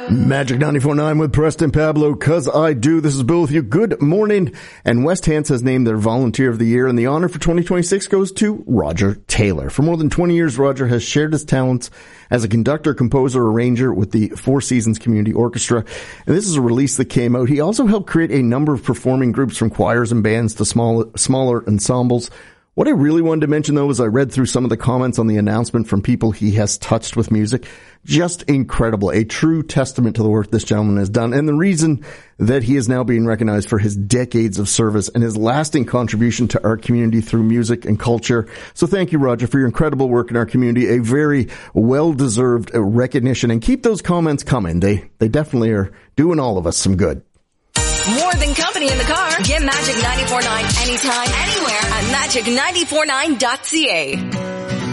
Magic 94.9 with Preston Pablo, 'cause I do. This is Bill with you. Good morning. And West Hants has named their Volunteer of the Year, and the honor for 2026 goes to Roger Taylor. For more than 20 years, Roger has shared his talents as a conductor, composer, arranger with the Four Seasons Community Orchestra. And this is a release that came out. He also helped create a number of performing groups, from choirs and bands to smaller ensembles. What I really wanted to mention, though, is I read through some of the comments on the announcement from people he has touched with music. Just incredible. A true testament to the work this gentleman has done, and the reason that he is now being recognized for his decades of service and his lasting contribution to our community through music and culture. So thank you, Roger, for your incredible work in our community. A very well-deserved recognition, and keep those comments coming. They definitely are doing all of us some good. More than company in the car. Get Magic 94.9 anytime, anywhere at magic949.ca.